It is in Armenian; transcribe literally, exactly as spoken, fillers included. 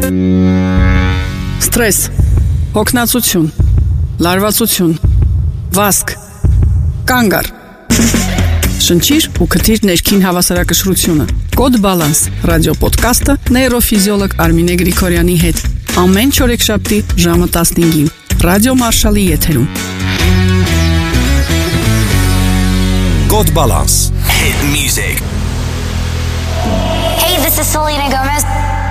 Ստրես, հոգնածություն, լարվածություն, վազք, կանգ առ։ Շնչիր ու քթիր ներքին հավասարակշռությունը։ Կոդ Բալանս ռադիոպոդքասթը նեյրոֆիզիոլոգ Արմինե Գրիգորյանի հետ։ Ամեն չորեքշաբթի ժամը տասնհինգին Ռադիո Մարշալի եթերում։ Code Balance. Hit music. Hey, this is Selena Gomez.